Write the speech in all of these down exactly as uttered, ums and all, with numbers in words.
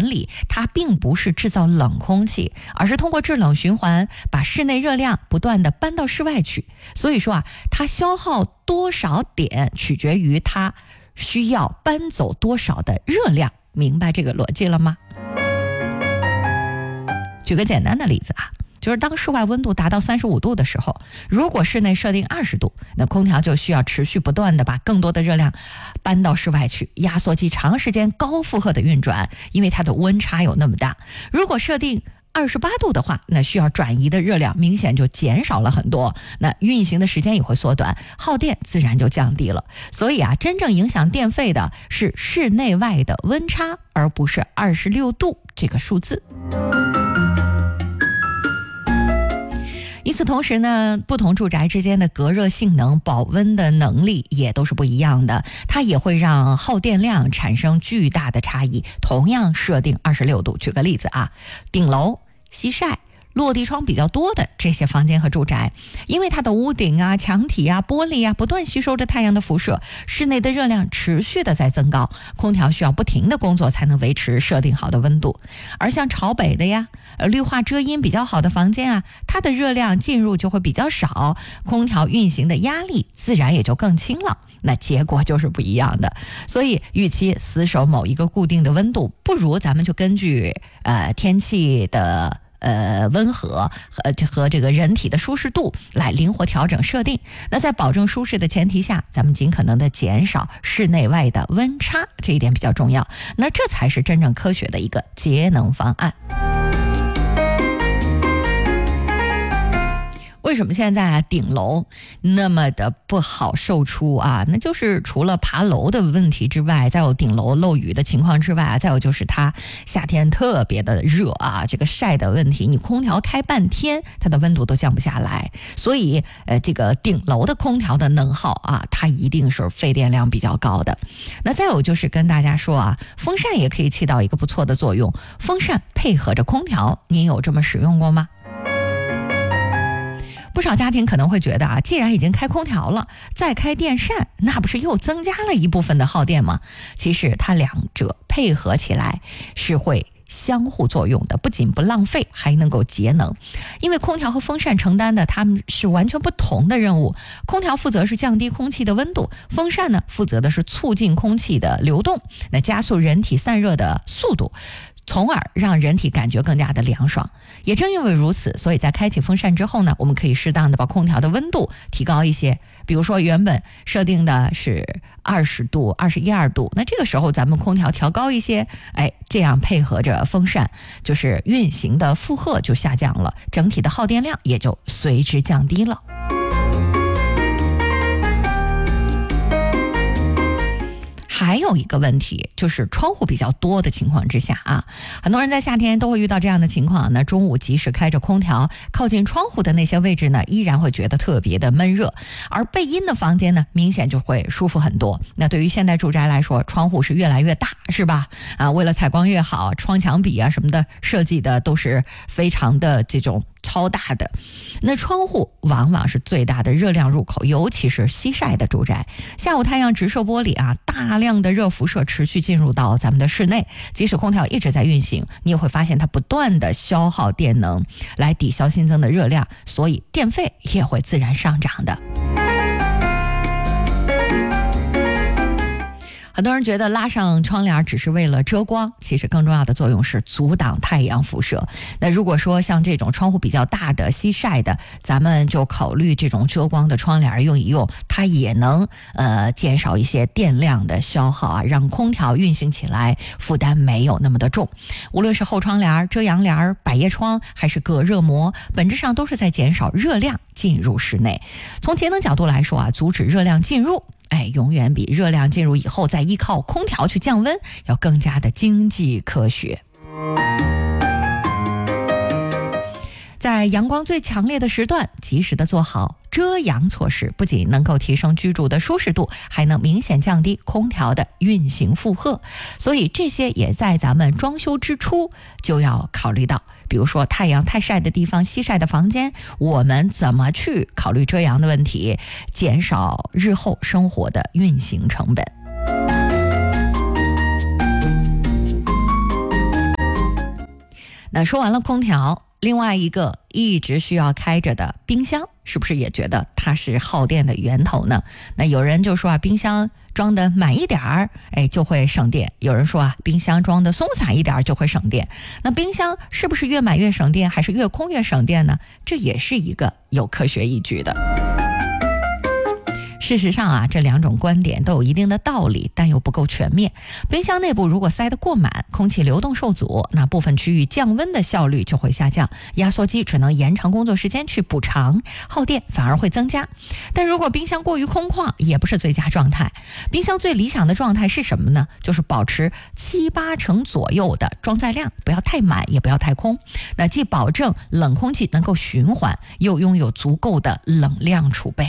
原理，它并不是制造冷空气，而是通过制冷循环把室内热量不断的搬到室外去。所以说啊，它消耗多少点取决于它需要搬走多少的热量。明白这个逻辑了吗？举个简单的例子啊，就是当室外温度达到三十五度的时候，如果室内设定二十度，那空调就需要持续不断的把更多的热量搬到室外去，压缩机长时间高负荷的运转，因为它的温差有那么大。如果设定二十八度的话，那需要转移的热量明显就减少了很多，那运行的时间也会缩短，耗电自然就降低了。所以啊，真正影响电费的是室内外的温差，而不是二十六度这个数字。与此同时呢，不同住宅之间的隔热性能、保温的能力也都是不一样的，它也会让耗电量产生巨大的差异。同样设定二十六度，举个例子啊，顶楼、西晒、落地窗比较多的这些房间和住宅，因为它的屋顶啊、墙体啊、玻璃啊不断吸收着太阳的辐射，室内的热量持续的在增高，空调需要不停的工作才能维持设定好的温度。而像朝北的呀、呃绿化遮阴比较好的房间啊，它的热量进入就会比较少，空调运行的压力自然也就更轻了，那结果就是不一样的。所以与其死守某一个固定的温度，不如咱们就根据呃天气的呃，温和和和这个人体的舒适度来灵活调整设定。那在保证舒适的前提下，咱们尽可能的减少室内外的温差，这一点比较重要。那这才是真正科学的一个节能方案。为什么现在啊顶楼那么的不好售出啊？那就是除了爬楼的问题之外，再有顶楼漏雨的情况之外啊，再有就是它夏天特别的热啊，这个晒的问题，你空调开半天，它的温度都降不下来，所以呃，这个顶楼的空调的能耗啊，它一定是费电量比较高的。那再有就是跟大家说啊，风扇也可以起到一个不错的作用，风扇配合着空调，您有这么使用过吗？不少家庭可能会觉得啊，既然已经开空调了，再开电扇，那不是又增加了一部分的耗电吗？其实它两者配合起来是会相互作用的，不仅不浪费，还能够节能。因为空调和风扇承担的它们是完全不同的任务，空调负责是降低空气的温度，风扇呢负责的是促进空气的流动，那加速人体散热的速度，从而让人体感觉更加的凉爽。也正因为如此，所以在开启风扇之后呢，我们可以适当的把空调的温度提高一些，比如说原本设定的是二十度、二十一二度，那这个时候咱们空调调高一些，哎，这样配合着风扇，就是运行的负荷就下降了，整体的耗电量也就随之降低了。还有一个问题就是窗户比较多的情况之下啊，很多人在夏天都会遇到这样的情况，那中午即使开着空调，靠近窗户的那些位置呢，依然会觉得特别的闷热，而背阴的房间呢，明显就会舒服很多。那对于现代住宅来说，窗户是越来越大，是吧？啊，为了采光越好，窗墙比啊什么的设计的都是非常的这种超大的。那窗户往往是最大的热量入口，尤其是西晒的住宅，下午太阳直射玻璃啊，大量的热辐射持续进入到咱们的室内，即使空调一直在运行，你也会发现它不断的消耗电能来抵消新增的热量，所以电费也会自然上涨的。很多人觉得拉上窗帘只是为了遮光，其实更重要的作用是阻挡太阳辐射。那如果说像这种窗户比较大的西晒的，咱们就考虑这种遮光的窗帘用一用，它也能呃减少一些电量的消耗啊，让空调运行起来负担没有那么的重。无论是后窗帘、遮阳帘、百叶窗还是隔热膜，本质上都是在减少热量进入室内。从节能角度来说啊，阻止热量进入，哎，永远比热量进入以后再依靠空调去降温要更加的经济科学。在阳光最强烈的时段，及时的做好遮阳措施，不仅能够提升居住的舒适度，还能明显降低空调的运行负荷。所以这些也在咱们装修之初就要考虑到。比如说太阳太晒的地方、西晒的房间，我们怎么去考虑遮阳的问题，减少日后生活的运行成本。 那说完了空调，另外一个一直需要开着的冰箱，是不是也觉得它是耗电的源头呢？那有人就说啊，冰箱装的满一点儿，哎，就会省电；有人说啊，冰箱装的松散一点儿就会省电。那冰箱是不是越满越省电，还是越空越省电呢？这也是一个有科学依据的。事实上啊，这两种观点都有一定的道理，但又不够全面。冰箱内部如果塞得过满，空气流动受阻，那部分区域降温的效率就会下降，压缩机只能延长工作时间去补偿，耗电反而会增加。但如果冰箱过于空旷，也不是最佳状态。冰箱最理想的状态是什么呢？就是保持七八成左右的装载量，不要太满，也不要太空。那既保证冷空气能够循环，又拥有足够的冷量储备。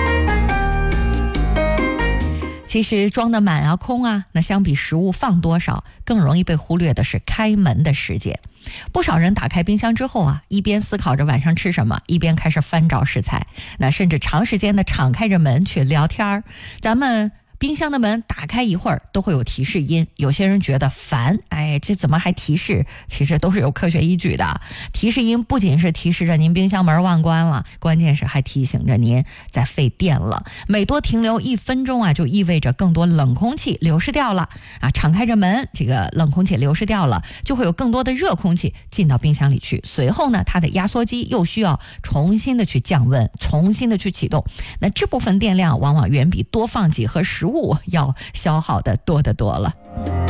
其实装得满啊空啊，那相比食物放多少，更容易被忽略的是开门的时间。不少人打开冰箱之后啊，一边思考着晚上吃什么，一边开始翻找食材，那甚至长时间的敞开着门去聊天儿。咱们冰箱的门打开一会儿都会有提示音，有些人觉得烦，哎，这怎么还提示？其实都是有科学依据的。提示音不仅是提示着您冰箱门忘关了，关键是还提醒着您在费电了。每多停留一分钟啊，就意味着更多冷空气流失掉了啊！敞开着门，这个冷空气流失掉了，就会有更多的热空气进到冰箱里去。随后呢，它的压缩机又需要重新的去降温，重新的去启动。那这部分电量往往远比多放几盒食物物要消耗的多得多了。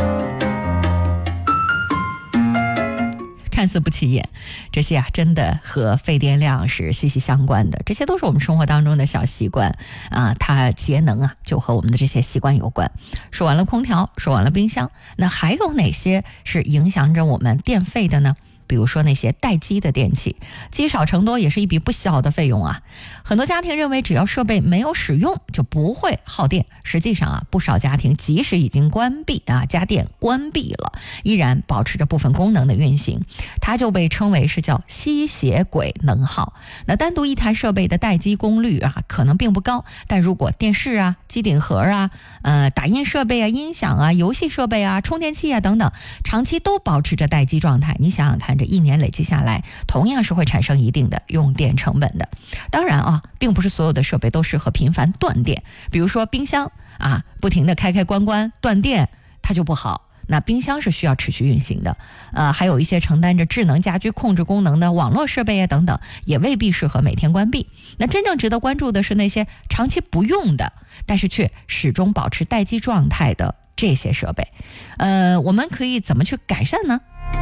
看似不起眼，这些啊真的和费电量是息息相关的。这些都是我们生活当中的小习惯啊，它节能啊就和我们的这些习惯有关。说完了空调，说完了冰箱，那还有哪些是影响着我们电费的呢？比如说那些待机的电器，积少成多也是一笔不小的费用啊。很多家庭认为只要设备没有使用就不会耗电，实际上啊，不少家庭即使已经关闭啊家电关闭了，依然保持着部分功能的运行，它就被称为是叫吸血鬼能耗。那单独一台设备的待机功率啊可能并不高，但如果电视啊、机顶盒啊、呃打印设备啊、音响啊、游戏设备啊、充电器啊等等，长期都保持着待机状态，你想想看，这一年累积下来，同样是会产生一定的用电成本的。当然啊，并不是所有的设备都适合频繁断电，比如说冰箱啊，不停的开开关关断电，它就不好。那冰箱是需要持续运行的，呃，还有一些承担着智能家居控制功能的网络设备啊等等，也未必适合每天关闭。那真正值得关注的是那些长期不用的，但是却始终保持待机状态的这些设备，呃，我们可以怎么去改善呢？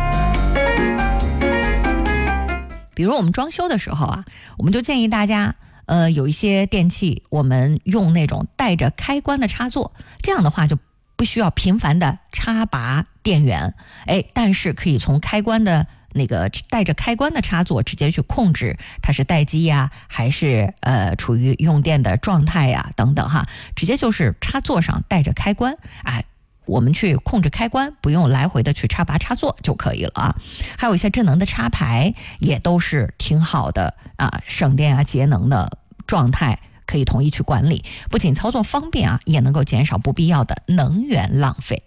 比如我们装修的时候啊，我们就建议大家，呃，有一些电器我们用那种带着开关的插座，这样的话就不需要频繁的插拔电源，哎，但是可以从开关的那个带着开关的插座直接去控制它是待机呀，还是呃处于用电的状态呀等等哈，直接就是插座上带着开关，哎。我们去控制开关，不用来回的去插拔插座就可以了啊。还有一些智能的插排也都是挺好的啊，省电啊节能的状态可以统一去管理，不仅操作方便啊，也能够减少不必要的能源浪费。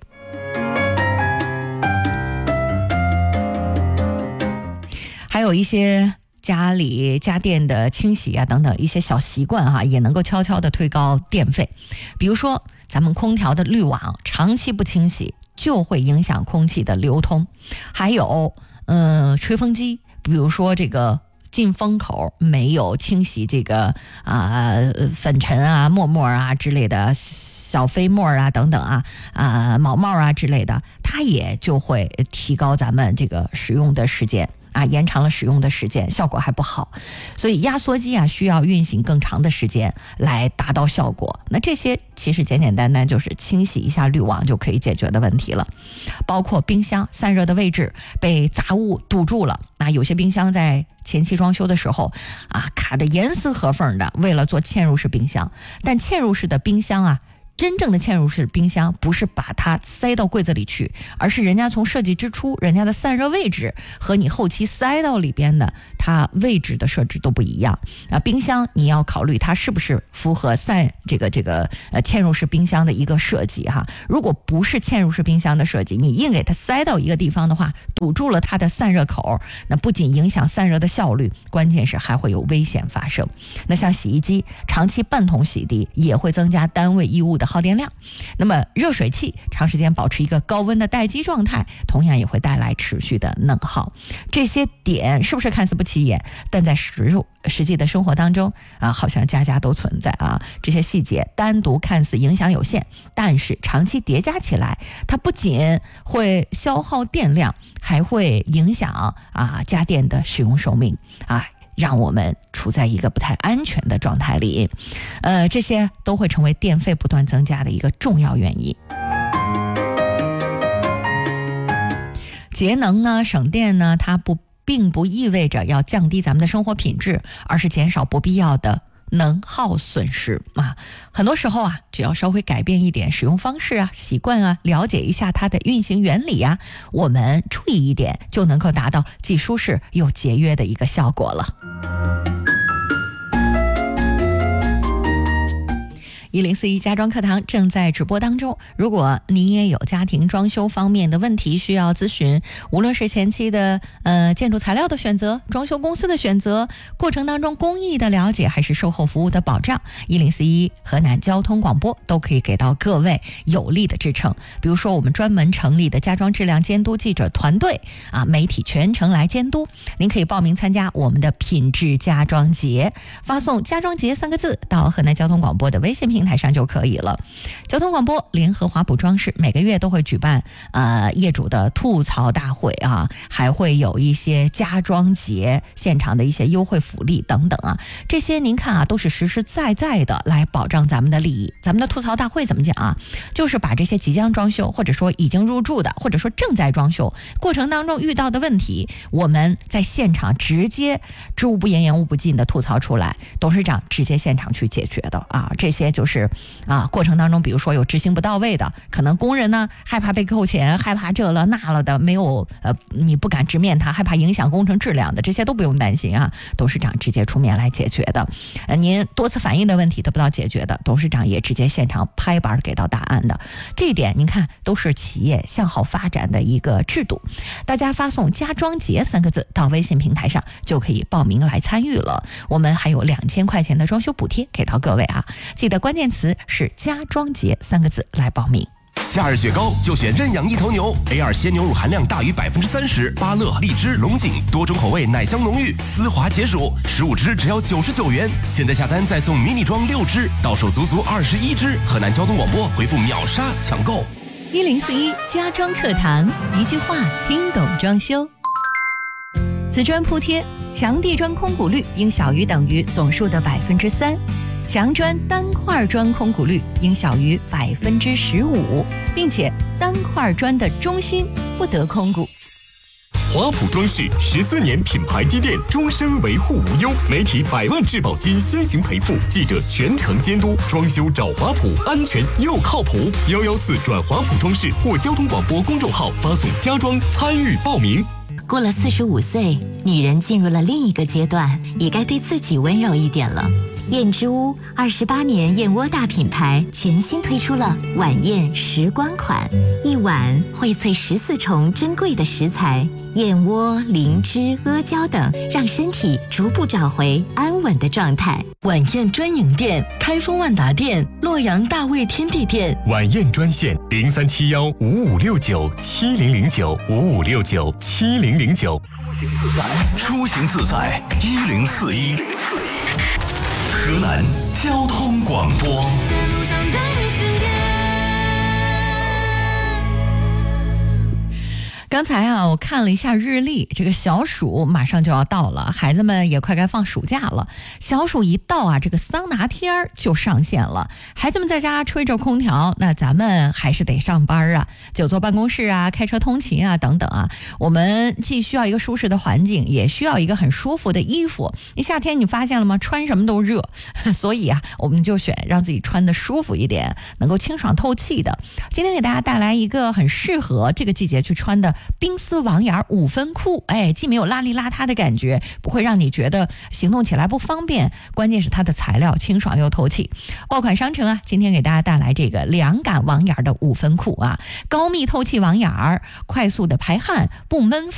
还有一些家里家电的清洗啊等等一些小习惯哈、啊，也能够悄悄的推高电费。比如说咱们空调的滤网长期不清洗，就会影响空气的流通。还有呃吹风机，比如说这个进风口没有清洗这个啊、呃、粉尘啊沫沫啊之类的小飞沫啊等等啊啊、呃、毛毛啊之类的，它也就会提高咱们这个使用的时间啊，延长了使用的时间，效果还不好。所以压缩机啊需要运行更长的时间来达到效果。那这些其实简简单单就是清洗一下滤网就可以解决的问题了。包括冰箱散热的位置被杂物堵住了，那有些冰箱在前期装修的时候啊卡得严丝合缝的，为了做嵌入式冰箱。但嵌入式的冰箱啊真正的嵌入式冰箱不是把它塞到柜子里去，而是人家从设计之初，人家的散热位置和你后期塞到里边的它位置的设置都不一样啊。冰箱你要考虑它是不是符合散这个这个呃嵌入式冰箱的一个设计哈。如果不是嵌入式冰箱的设计，你硬给它塞到一个地方的话，堵住了它的散热口，那不仅影响散热的效率，关键是还会有危险发生。那像洗衣机长期半桶洗涤也会增加单位衣物的耗电量，那么热水器长时间保持一个高温的待机状态，同样也会带来持续的能耗。这些点是不是看似不起眼，但在实实际的生活当中啊，好像家家都存在啊。这些细节单独看似影响有限，但是长期叠加起来，它不仅会消耗电量，还会影响啊家电的使用寿命啊，让我们处在一个不太安全的状态里，呃，这些都会成为电费不断增加的一个重要原因。节能呢，省电呢，它不并不意味着要降低咱们的生活品质，而是减少不必要的能耗损失啊。很多时候啊，只要稍微改变一点使用方式啊、习惯啊，了解一下它的运行原理啊，我们注意一点，就能够达到既舒适又节约的一个效果了。一零四一家装课堂正在直播当中，如果你也有家庭装修方面的问题需要咨询，无论是前期的呃建筑材料的选择、装修公司的选择、过程当中工艺的了解，还是售后服务的保障，一零四一河南交通广播都可以给到各位有力的支撑。比如说我们专门成立的家装质量监督记者团队啊，媒体全程来监督，您可以报名参加我们的品质家装节，发送家装节三个字到河南交通广播的微信平台上就可以了。交通广播联合华普装饰每个月都会举办呃业主的吐槽大会啊，还会有一些家装节现场的一些优惠福利等等啊，这些您看啊都是实实在在的来保障咱们的利益。咱们的吐槽大会怎么讲啊？就是把这些即将装修或者说已经入住的或者说正在装修过程当中遇到的问题，我们在现场直接知无不言言无不尽的吐槽出来，董事长直接现场去解决的啊。这些就是啊，过程当中比如说有执行不到位的，可能工人呢害怕被扣钱，害怕这了那了的，没有呃你不敢直面他，害怕影响工程质量的，这些都不用担心啊，董事长直接出面来解决的。呃您多次反映的问题得不到解决的，董事长也直接现场拍板给到答案的。这一点您看都是企业向好发展的一个制度。大家发送家装节三个字到微信平台上就可以报名来参与了，我们还有两千块钱的装修补贴给到各位啊，记得关键词是家装节三个字来报名。 夏日雪糕就选认养一头牛 A 二 鲜牛乳含量大于百分之三十，芭乐、荔枝、龙井多种口味，奶香浓郁，丝滑解暑，十五支只要九十九元。现在下单再送迷你装六支，到手足足二十一支。河南交通广播回复秒杀抢购。 一零四一家装课堂，一句话听懂装修。瓷砖铺贴，墙地砖空鼓率应小于等于总数的百分之三。墙砖单块砖空鼓率应小于百分之十五，并且单块砖的中心不得空鼓。 华普装饰十四年品牌积淀，终身维护无忧，媒体百万质保金先行赔付，记者全程监督，装修找华普，安全又靠谱。幺幺四转华普装饰或交通广播公众号发送家装参与报名。 过了四十五岁，女人进入了另一个阶段，也该对自己温柔一点了。燕之屋二十八年燕窝大品牌全新推出了晚宴时光款，一碗荟萃十四重珍贵的食材，燕窝、灵芝、阿胶等，让身体逐步找回安稳的状态。 晚宴专营店：开封万达店、洛阳大卫天地店。 晚宴专线：零三七幺五五六九七零零九五五六九七零零九。 出行自在一零四一，河南交通广播。 刚才啊，我看了一下日历，这个小暑马上就要到了，孩子们也快该放暑假了。小暑一到啊，这个桑拿天儿就上线了。孩子们在家吹着空调，那咱们还是得上班啊，久坐办公室啊，开车通勤啊，等等啊。我们既需要一个舒适的环境，也需要一个很舒服的衣服。你夏天你发现了吗？穿什么都热，所以啊，我们就选让自己穿的舒服一点，能够清爽透气的。今天给大家带来一个很适合这个季节去穿的冰丝网眼五分裤，哎，既没有邋里邋遢的感觉，不会让你觉得行动起来不方便，关键是它的材料清爽又透气。爆款商城啊，今天给大家带来这个凉感网眼的五分裤啊，高密透气网眼，快速的排汗，不闷